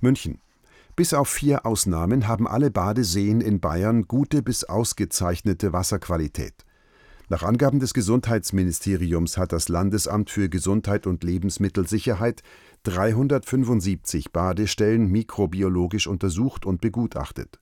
München. Bis auf 4 Ausnahmen haben alle Badeseen in Bayern gute bis ausgezeichnete Wasserqualität. Nach Angaben des Gesundheitsministeriums hat das Landesamt für Gesundheit und Lebensmittelsicherheit 375 Badestellen mikrobiologisch untersucht und begutachtet.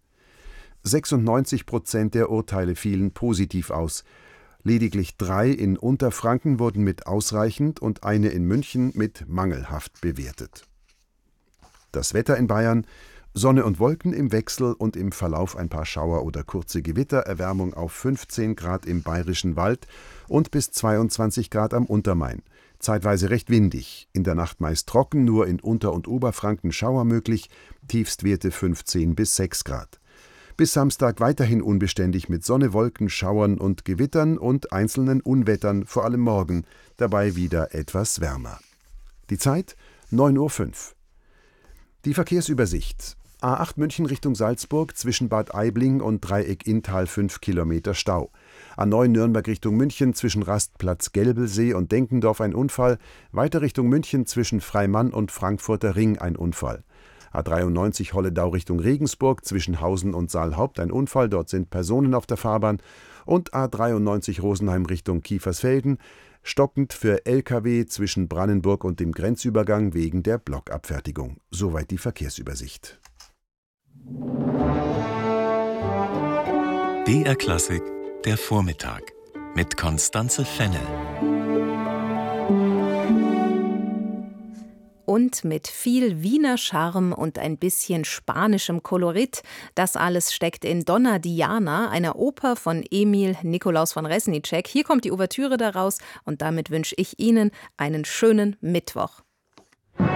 96% der Urteile fielen positiv aus. Lediglich 3 in Unterfranken wurden mit ausreichend und eine in München mit mangelhaft bewertet. Das Wetter in Bayern: Sonne und Wolken im Wechsel und im Verlauf ein paar Schauer oder kurze Gewitter, Erwärmung auf 15 Grad im Bayerischen Wald und bis 22 Grad am Untermain. Zeitweise recht windig, in der Nacht meist trocken, nur in Unter- und Oberfranken Schauer möglich, Tiefstwerte 15 bis 6 Grad. Bis Samstag weiterhin unbeständig mit Sonne, Wolken, Schauern und Gewittern und einzelnen Unwettern, vor allem morgen, dabei wieder etwas wärmer. Die Zeit 9:05 Uhr. Die Verkehrsübersicht: A8 München Richtung Salzburg zwischen Bad Aibling und Dreieck Inntal 5 Kilometer Stau. A9 Nürnberg Richtung München zwischen Rastplatz Gelbelsee und Denkendorf ein Unfall. Weiter Richtung München zwischen Freimann und Frankfurter Ring ein Unfall. A93 Holledau Richtung Regensburg zwischen Hausen und Saalhaupt ein Unfall, dort sind Personen auf der Fahrbahn. Und A93 Rosenheim Richtung Kiefersfelden, stockend für Lkw zwischen Brannenburg und dem Grenzübergang wegen der Blockabfertigung. Soweit die Verkehrsübersicht. BR Klassik, der Vormittag mit Constanze Fennel. Und mit viel Wiener Charme und ein bisschen spanischem Kolorit. Das alles steckt in Donna Diana, einer Oper von Emil Nikolaus von Resnicek. Hier kommt die Ouvertüre daraus und damit wünsche ich Ihnen einen schönen Mittwoch.